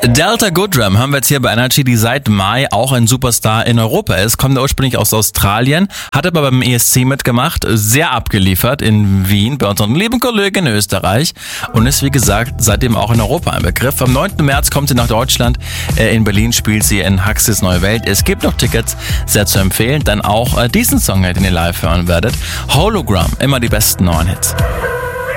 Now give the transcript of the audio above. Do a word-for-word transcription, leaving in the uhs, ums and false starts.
Delta Goodrem haben wir jetzt hier bei Energy, die seit Mai auch ein Superstar in Europa ist. Kommt ursprünglich aus Australien, hat aber beim E S C mitgemacht, sehr abgeliefert in Wien bei unseren lieben Kollegen in Österreich und ist wie gesagt seitdem auch in Europa ein Begriff. Am neunten März kommt sie nach Deutschland, in Berlin spielt sie in Huxleys Neue Welt. Es gibt noch Tickets, sehr zu empfehlen. Dann auch diesen Song, den ihr live hören werdet, Hologram, immer die besten neuen Hits.